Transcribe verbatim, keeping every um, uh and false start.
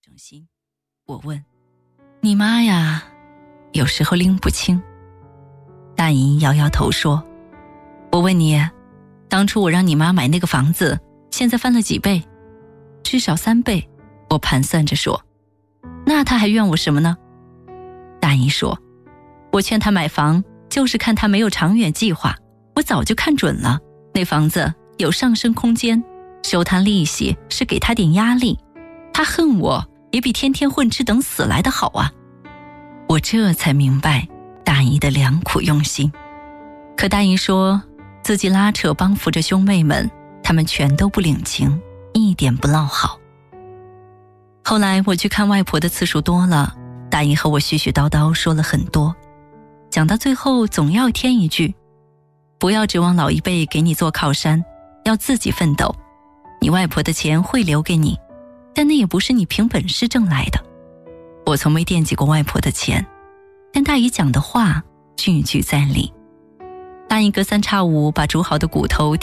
整心。我问：你妈呀，有时候拎不清。大姨摇摇头说：我问你，当初我让你妈买那个房子，现在翻了几倍？至少三倍。我盘算着说。那她还怨我什么呢？大姨说：我劝她买房就是看她没有长远计划，我早就看准了，那房子有上升空间，收她利息是给她点压力，她恨我也比天天混吃等死来的好啊。我这才明白大姨的良苦用心。可大姨说自己拉扯帮扶着兄妹们，他们全都不领情，一点不落好。后来我去看外婆的次数多了，大姨和我絮絮叨叨说了很多，讲到最后总要添一句：不要指望老一辈给你做靠山，要自己奋斗。你外婆的钱会留给你，但那也不是你凭本事挣来的。我从没惦记过外婆的钱，但大姨讲的话句句在理。大姨隔三差五把煮好的骨头